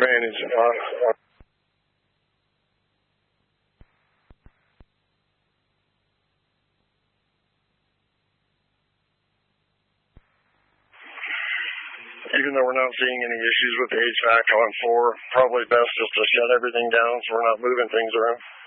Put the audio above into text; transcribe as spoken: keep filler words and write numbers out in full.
advantage on, on even though we're not seeing any issues with the H V A C on four, probably best just to shut everything down so we're not moving things around.